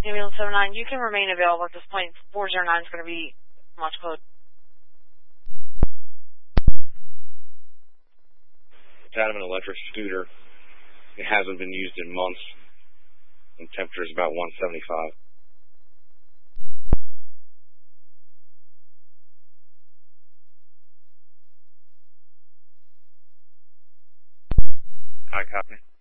Ambulance 79, you can remain available at this point. 409 is going to be much code. Out of an electric scooter. It hasn't been used in months. And temperature is about 175. Hi, copy.